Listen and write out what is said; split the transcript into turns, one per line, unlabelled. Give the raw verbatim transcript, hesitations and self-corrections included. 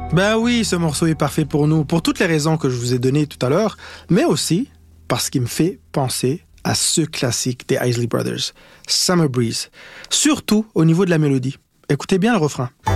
Ben oui, ce morceau est parfait pour nous, pour toutes les raisons que je vous ai données tout à l'heure, mais aussi parce qu'il me fait penser à ce classique des Isley Brothers, Summer Breeze, surtout au niveau de la mélodie. Écoutez bien le refrain.